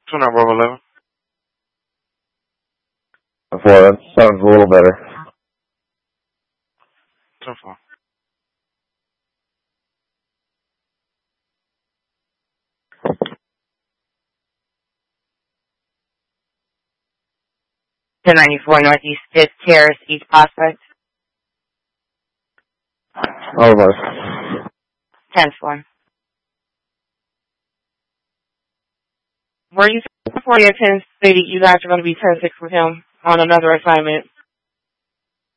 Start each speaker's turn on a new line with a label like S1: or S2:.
S1: Turn on Bravo 11.
S2: Before that sounds a little better.
S1: Turn 4.
S3: To 94 Northeast 5th Terrace, East Prospect.
S2: Over.
S3: 10-4. Were you before your 10 stated you guys are going to be 10-6 with him on another assignment?